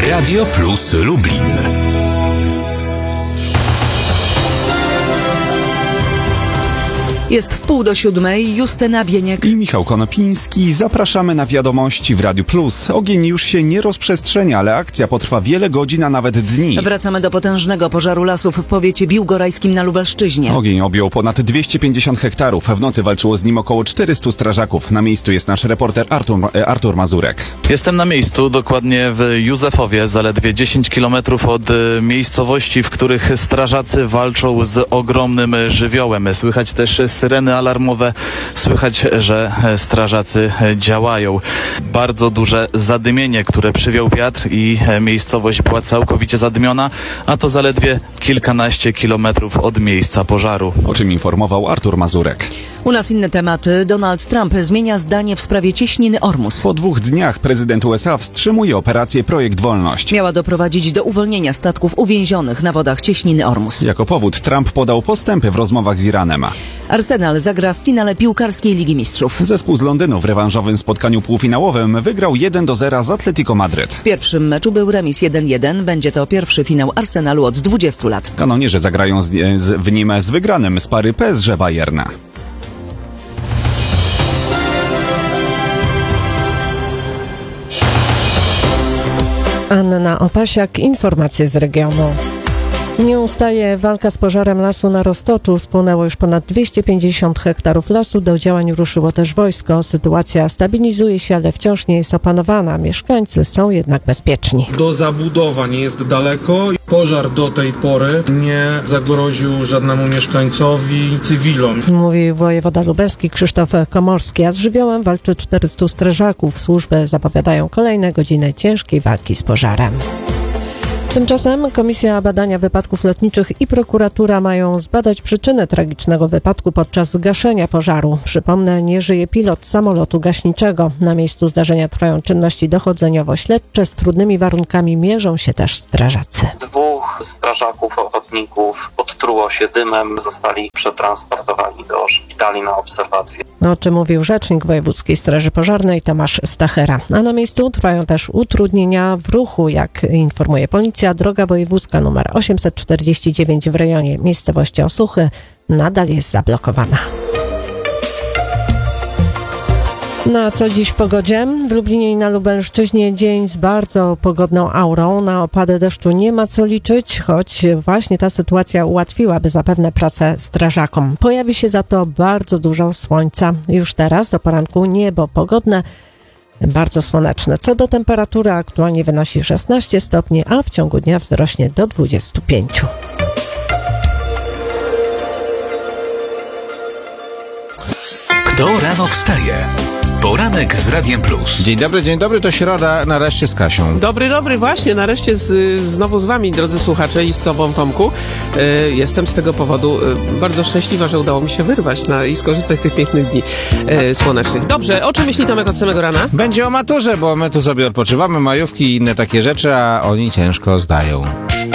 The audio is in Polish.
Radio Plus Lublin. Jest 6:30, Justyna Bieniek i Michał Konopiński. Zapraszamy na wiadomości w Radiu Plus. Ogień już się nie rozprzestrzenia, ale akcja potrwa wiele godzin, a nawet dni. Wracamy do potężnego pożaru lasów w powiecie biłgorajskim na Lubelszczyźnie. Ogień objął ponad 250 hektarów. W nocy walczyło z nim około 400 strażaków. Na miejscu jest nasz reporter Artur Mazurek. Jestem na miejscu, dokładnie w Józefowie, zaledwie 10 km od miejscowości, w których strażacy walczą z ogromnym żywiołem. Słychać też syreny alarmowe, słychać, że strażacy działają. Bardzo duże zadymienie, które przywiał wiatr i miejscowość była całkowicie zadymiona, a to zaledwie kilkanaście kilometrów od miejsca pożaru. O czym informował Artur Mazurek. U nas inne tematy. Donald Trump zmienia zdanie w sprawie cieśniny Ormus. Po 2 dniach prezydent USA wstrzymuje operację Projekt Wolność. Miała doprowadzić do uwolnienia statków uwięzionych na wodach cieśniny Ormus. Jako powód Trump podał postępy w rozmowach z Iranem. Arsenal zagra w finale piłkarskiej Ligi Mistrzów. Zespół z Londynu w rewanżowym spotkaniu półfinałowym wygrał 1-0 z Atletico Madryt. W pierwszym meczu był remis 1-1. Będzie to pierwszy finał Arsenalu od 20 lat. Kanonierze zagrają w nim z wygranym z pary PSG Bayern. Anna Opasiak, informacje z regionu. Nie ustaje walka z pożarem lasu na Roztoczu. Spłonęło już ponad 250 hektarów lasu. Do działań ruszyło też wojsko. Sytuacja stabilizuje się, ale wciąż nie jest opanowana. Mieszkańcy są jednak bezpieczni. Do zabudowań jest daleko. Pożar do tej pory nie zagroził żadnemu mieszkańcowi, cywilom. Mówi wojewoda lubelski Krzysztof Komorski, a z żywiołem walczy 400 strażaków. Służby zapowiadają kolejne godziny ciężkiej walki z pożarem. Tymczasem Komisja Badania Wypadków Lotniczych i prokuratura mają zbadać przyczynę tragicznego wypadku podczas gaszenia pożaru. Przypomnę, nie żyje pilot samolotu gaśniczego. Na miejscu zdarzenia trwają czynności dochodzeniowo-śledcze. Z trudnymi warunkami mierzą się też strażacy. 2 strażaków ochotników odtruło się dymem, zostali przetransportowani do szpitali na obserwację. O czym mówił rzecznik Wojewódzkiej Straży Pożarnej Tomasz Stachera. A na miejscu trwają też utrudnienia w ruchu, jak informuje policja. Droga wojewódzka nr 849 w rejonie miejscowości Osuchy nadal jest zablokowana. No a co dziś w pogodzie? W Lublinie i na Lubelszczyźnie dzień z bardzo pogodną aurą. Na opady deszczu nie ma co liczyć, choć właśnie ta sytuacja ułatwiłaby zapewne pracę strażakom. Pojawi się za to bardzo dużo słońca. Już teraz o poranku niebo pogodne, bardzo słoneczne. Co do temperatury, aktualnie wynosi 16 stopni, a w ciągu dnia wzrośnie do 25. Kto rano wstaje? Poranek z Radiem Plus. Dzień dobry, to środa, nareszcie z Kasią. Dobry, właśnie, nareszcie znowu z wami, drodzy słuchacze, i z tobą, Tomku. Jestem z tego powodu bardzo szczęśliwa, że udało mi się wyrwać i skorzystać z tych pięknych dni słonecznych. Dobrze, o czym myśli Tomek od samego rana? Będzie o maturze, bo my tu sobie odpoczywamy, majówki i inne takie rzeczy, a oni ciężko zdają.